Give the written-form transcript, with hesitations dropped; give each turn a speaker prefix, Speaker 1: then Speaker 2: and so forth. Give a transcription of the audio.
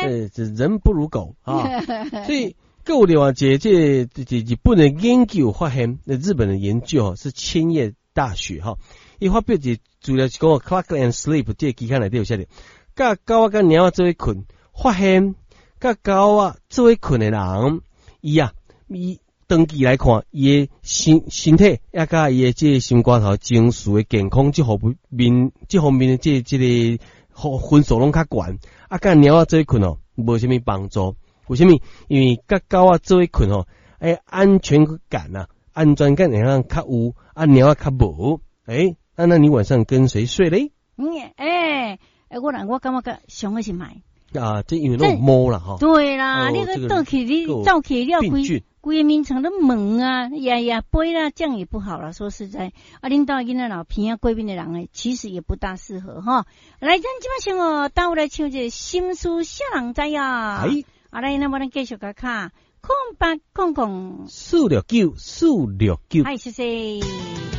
Speaker 1: 这人不如狗啊，所以各有另外这日本的研究发现，日本的研究是千叶大学哈，伊发表一资料是讲 Clock and Sleep 这期刊内底有写的，甲狗仔甲猫仔做伙困，发现甲狗仔做伙困的人，伊长期来看，伊的身体也甲伊的这心肝头情绪的健康这方面的这个分数拢较悬，啊，甲猫仔做伙困哦，无啥物帮助。为什么？因为甲狗仔做伙困哦，安全感啊，安全感会让较有，啊，猫仔较无。那你晚上跟谁睡嘞？
Speaker 2: 我感觉上个是买
Speaker 1: 啊，这因为那种猫啦哈。
Speaker 2: 对啦，那个倒去你照起了规个面层的门啊，呀杯啦，这样也不好了。说实在，领导囡仔老偏啊，贵宾的人其实也不大适合哈。来，咱今麦先倒来唱这心事小人知呀。来，那么咱继续个卡，0800469469。
Speaker 1: 469。
Speaker 2: 谢谢。